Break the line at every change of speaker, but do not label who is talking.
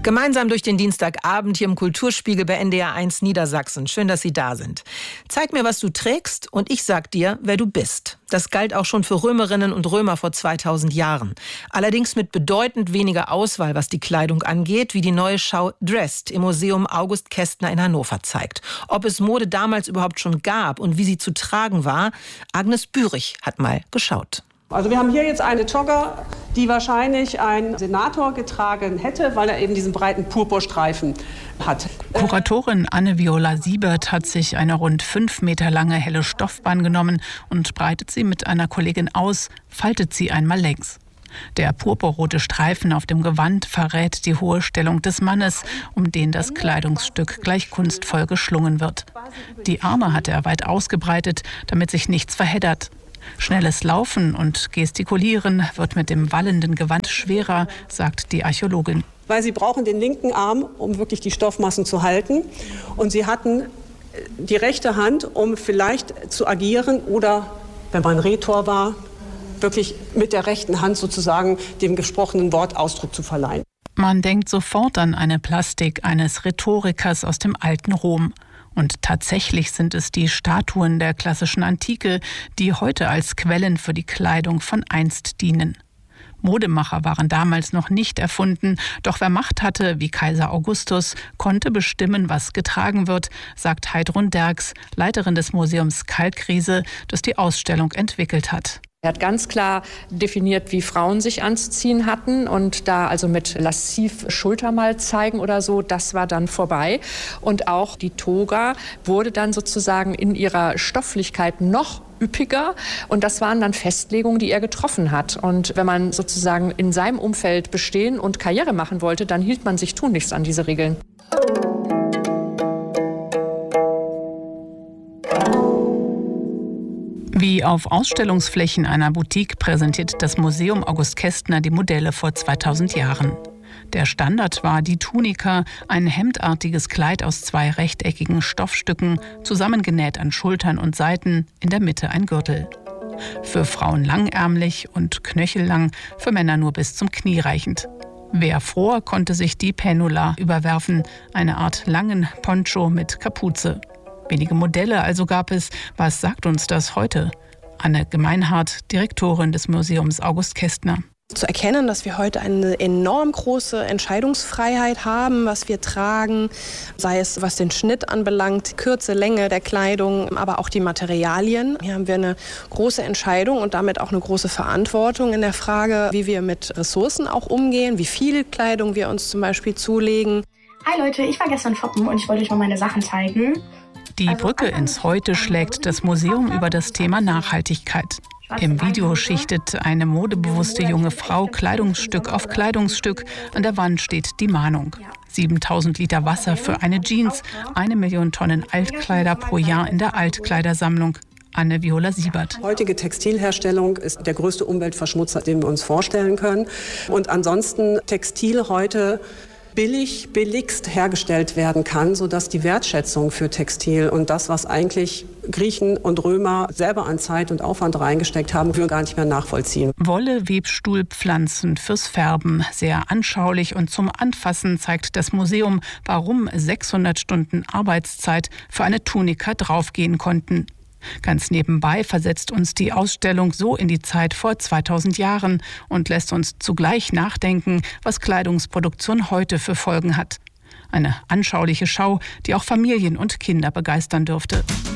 Gemeinsam durch den Dienstagabend hier im Kulturspiegel bei NDR 1 Niedersachsen. Schön, dass Sie da sind. Zeig mir, was du trägst und ich sag dir, wer du bist. Das galt auch schon für Römerinnen und Römer vor 2000 Jahren. Allerdings mit bedeutend weniger Auswahl, was die Kleidung angeht, wie die neue Schau Dressed im Museum August Kestner in Hannover zeigt. Ob es Mode damals überhaupt schon gab und wie sie zu tragen war, Agnes Bürich hat mal geschaut.
Also wir haben hier jetzt eine Jogger, die wahrscheinlich ein Senator getragen hätte, weil er eben diesen breiten Purpurstreifen hat.
Kuratorin Anne-Viola Siebert hat sich eine rund 5 Meter lange helle Stoffbahn genommen und breitet sie mit einer Kollegin aus, faltet sie einmal längs. Der purpurrote Streifen auf dem Gewand verrät die hohe Stellung des Mannes, um den das Kleidungsstück gleich kunstvoll geschlungen wird. Die Arme hat er weit ausgebreitet, damit sich nichts verheddert. Schnelles Laufen und Gestikulieren wird mit dem wallenden Gewand schwerer, sagt die Archäologin.
Weil sie brauchen den linken Arm, um wirklich die Stoffmassen zu halten. Und sie hatten die rechte Hand, um vielleicht zu agieren oder, wenn man Rhetor war, wirklich mit der rechten Hand sozusagen dem gesprochenen Wort Ausdruck zu verleihen.
Man denkt sofort an eine Plastik eines Rhetorikers aus dem alten Rom. Und tatsächlich sind es die Statuen der klassischen Antike, die heute als Quellen für die Kleidung von einst dienen. Modemacher waren damals noch nicht erfunden, doch wer Macht hatte, wie Kaiser Augustus, konnte bestimmen, was getragen wird, sagt Heidrun Derks, Leiterin des Museums Kalkriese, das die Ausstellung entwickelt hat.
Er hat ganz klar definiert, wie Frauen sich anzuziehen hatten und da also mit lassiv Schulter mal zeigen oder so, das war dann vorbei. Und auch die Toga wurde dann sozusagen in ihrer Stofflichkeit noch üppiger und das waren dann Festlegungen, die er getroffen hat. Und wenn man sozusagen in seinem Umfeld bestehen und Karriere machen wollte, dann hielt man sich tunlichst an diese Regeln.
Wie auf Ausstellungsflächen einer Boutique präsentiert das Museum August Kestner die Modelle vor 2000 Jahren. Der Standard war die Tunika, ein hemdartiges Kleid aus 2 rechteckigen Stoffstücken, zusammengenäht an Schultern und Seiten, in der Mitte ein Gürtel. Für Frauen langärmlich und knöchellang, für Männer nur bis zum Knie reichend. Wer fror, konnte sich die Penula überwerfen, eine Art langen Poncho mit Kapuze. Wenige Modelle also gab es. Was sagt uns das heute? Anne Gemeinhardt, Direktorin des Museums August Kestner.
Zu erkennen, dass wir heute eine enorm große Entscheidungsfreiheit haben, was wir tragen, sei es was den Schnitt anbelangt, Kürze, Länge der Kleidung, aber auch die Materialien. Hier haben wir eine große Entscheidung und damit auch eine große Verantwortung in der Frage, wie wir mit Ressourcen auch umgehen, wie viel Kleidung wir uns zum Beispiel zulegen.
Hi Leute, ich war gestern shoppen und ich wollte euch mal meine Sachen zeigen.
Die Brücke ins Heute schlägt das Museum über das Thema Nachhaltigkeit. Im Video schichtet eine modebewusste junge Frau Kleidungsstück auf Kleidungsstück. An der Wand steht die Mahnung. 7000 Liter Wasser für eine Jeans, 1 Million Tonnen Altkleider pro Jahr in der Altkleidersammlung. Anne-Viola Siebert.
Heutige Textilherstellung ist der größte Umweltverschmutzer, den wir uns vorstellen können. Und ansonsten Textil heute billigst hergestellt werden kann, sodass die Wertschätzung für Textil und das, was eigentlich Griechen und Römer selber an Zeit und Aufwand reingesteckt haben, wir gar nicht mehr nachvollziehen.
Wolle, Webstuhl, Pflanzen fürs Färben. Sehr anschaulich und zum Anfassen zeigt das Museum, warum 600 Stunden Arbeitszeit für eine Tunika draufgehen konnten. Ganz nebenbei versetzt uns die Ausstellung so in die Zeit vor 2000 Jahren und lässt uns zugleich nachdenken, was Kleidungsproduktion heute für Folgen hat. Eine anschauliche Schau, die auch Familien und Kinder begeistern dürfte.